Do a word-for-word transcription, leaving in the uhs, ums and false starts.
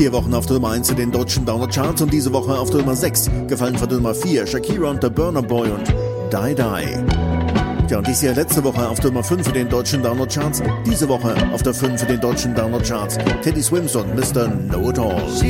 Vier Wochen auf der Nummer eins in den deutschen Download-Charts und diese Woche auf der Nummer sechs, gefallen von der Nummer vier, Shakira und The Burna Boy und Die Die. Ja, und dies hier letzte Woche auf der Nummer fünf in den deutschen Download-Charts, diese Woche auf der fünf in den deutschen Download-Charts, Teddy Swims und Mister Know It All.